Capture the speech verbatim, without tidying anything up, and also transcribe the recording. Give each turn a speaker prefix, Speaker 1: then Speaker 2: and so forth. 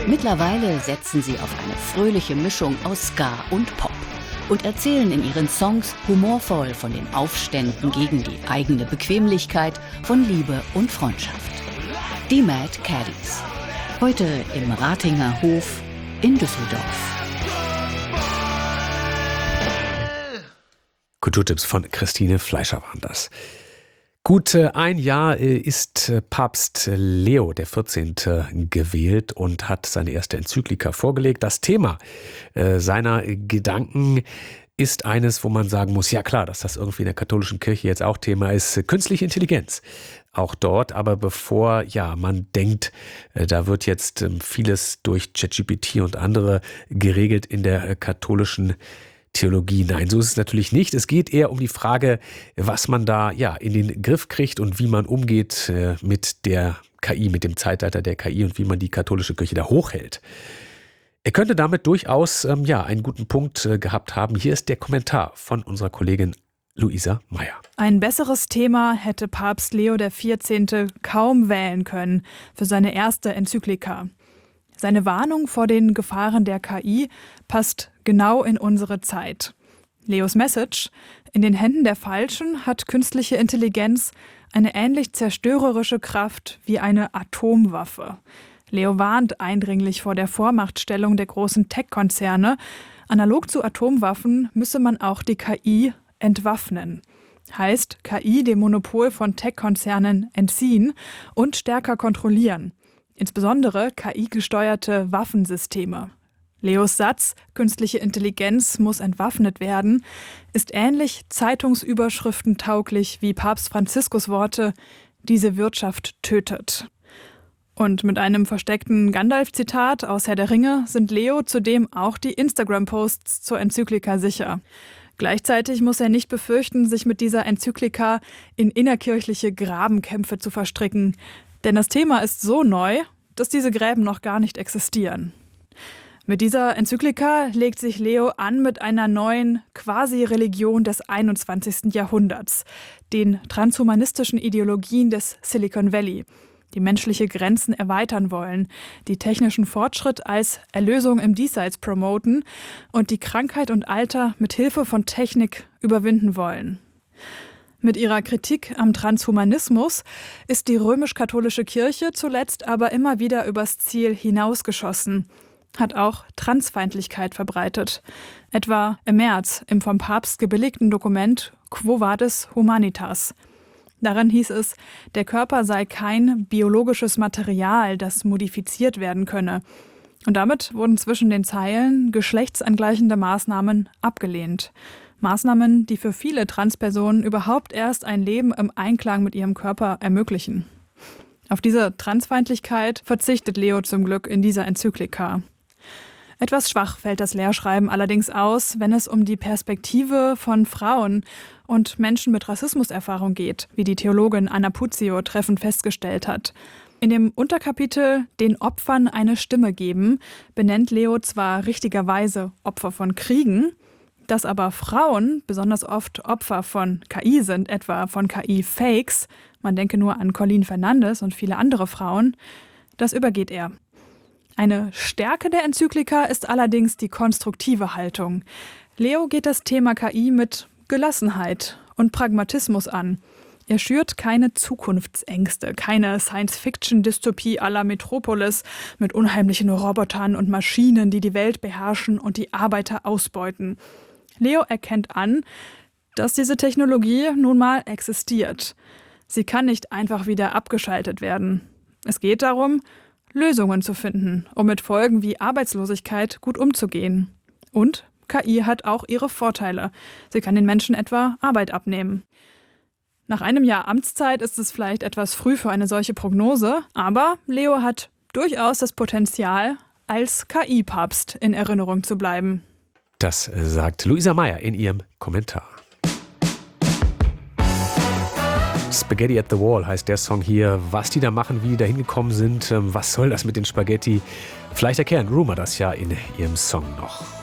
Speaker 1: Mittlerweile setzen sie auf eine fröhliche Mischung aus Ska und Pop und erzählen in ihren Songs humorvoll von den Aufständen gegen die eigene Bequemlichkeit, von Liebe und Freundschaft. Die Mad Caddies. Heute im Ratinger Hof in Düsseldorf.
Speaker 2: Kulturtipps von Christine Fleischer waren das. Gut ein Jahr ist Papst Leo der vierzehnte gewählt und hat seine erste Enzyklika vorgelegt. Das Thema seiner Gedanken ist eines, wo man sagen muss, ja klar, dass das irgendwie in der katholischen Kirche jetzt auch Thema ist, künstliche Intelligenz. Auch dort, aber bevor ja man denkt, da wird jetzt vieles durch ChatGPT und andere geregelt in der katholischen Theologie. Nein, so ist es natürlich nicht. Es geht eher um die Frage, was man da ja in den Griff kriegt und wie man umgeht äh, mit der K I, mit dem Zeitalter der K I und wie man die katholische Kirche da hochhält. Er könnte damit durchaus ähm, ja einen guten Punkt äh, gehabt haben. Hier ist der Kommentar von unserer Kollegin Luisa Meyer.
Speaker 3: Ein besseres Thema hätte Papst Leo der vierzehnte kaum wählen können für seine erste Enzyklika. Seine Warnung vor den Gefahren der K I passt genau in unsere Zeit. Leos Message: In den Händen der Falschen hat künstliche Intelligenz eine ähnlich zerstörerische Kraft wie eine Atomwaffe. Leo warnt eindringlich vor der Vormachtstellung der großen Tech-Konzerne. Analog zu Atomwaffen müsse man auch die K I entwaffnen. Heißt, K I dem Monopol von Tech-Konzernen entziehen und stärker kontrollieren. Insbesondere K I-gesteuerte Waffensysteme. Leos Satz, künstliche Intelligenz muss entwaffnet werden, ist ähnlich Zeitungsüberschriften tauglich wie Papst Franziskus Worte, diese Wirtschaft tötet. Und mit einem versteckten Gandalf-Zitat aus Herr der Ringe sind Leo zudem auch die Instagram-Posts zur Enzyklika sicher. Gleichzeitig muss er nicht befürchten, sich mit dieser Enzyklika in innerkirchliche Grabenkämpfe zu verstricken. Denn das Thema ist so neu, dass diese Gräben noch gar nicht existieren. Mit dieser Enzyklika legt sich Leo an mit einer neuen Quasi-Religion des einundzwanzigsten Jahrhunderts, den transhumanistischen Ideologien des Silicon Valley, die menschliche Grenzen erweitern wollen, die technischen Fortschritt als Erlösung im Diesseits promoten und die Krankheit und Alter mit Hilfe von Technik überwinden wollen. Mit ihrer Kritik am Transhumanismus ist die römisch-katholische Kirche zuletzt aber immer wieder übers Ziel hinausgeschossen, hat auch Transfeindlichkeit verbreitet. Etwa im März im vom Papst gebilligten Dokument Quo Vadis Humanitas. Darin hieß es, der Körper sei kein biologisches Material, das modifiziert werden könne. Und damit wurden zwischen den Zeilen geschlechtsangleichende Maßnahmen abgelehnt. Maßnahmen, die für viele Transpersonen überhaupt erst ein Leben im Einklang mit ihrem Körper ermöglichen. Auf diese Transfeindlichkeit verzichtet Leo zum Glück in dieser Enzyklika. Etwas schwach fällt das Lehrschreiben allerdings aus, wenn es um die Perspektive von Frauen und Menschen mit Rassismuserfahrung geht, wie die Theologin Anna Puzio treffend festgestellt hat. In dem Unterkapitel »Den Opfern eine Stimme geben« benennt Leo zwar richtigerweise Opfer von Kriegen, dass aber Frauen besonders oft Opfer von K I sind, etwa von K I-Fakes, man denke nur an Colleen Fernandes und viele andere Frauen, das übergeht er. Eine Stärke der Enzyklika ist allerdings die konstruktive Haltung. Leo geht das Thema K I mit Gelassenheit und Pragmatismus an. Er schürt keine Zukunftsängste, keine Science-Fiction-Dystopie à la Metropolis mit unheimlichen Robotern und Maschinen, die die Welt beherrschen und die Arbeiter ausbeuten. Leo erkennt an, dass diese Technologie nun mal existiert. Sie kann nicht einfach wieder abgeschaltet werden. Es geht darum, Lösungen zu finden, um mit Folgen wie Arbeitslosigkeit gut umzugehen. Und K I hat auch ihre Vorteile. Sie kann den Menschen etwa Arbeit abnehmen. Nach einem Jahr Amtszeit ist es vielleicht etwas früh für eine solche Prognose, aber Leo hat durchaus das Potenzial, als K I-Papst in Erinnerung zu bleiben.
Speaker 2: Das sagt Luisa Meyer in ihrem Kommentar. Spaghetti at the Wall heißt der Song hier. Was die da machen, wie die da hingekommen sind, was soll das mit den Spaghetti? Vielleicht erklären Rumor das ja in ihrem Song noch.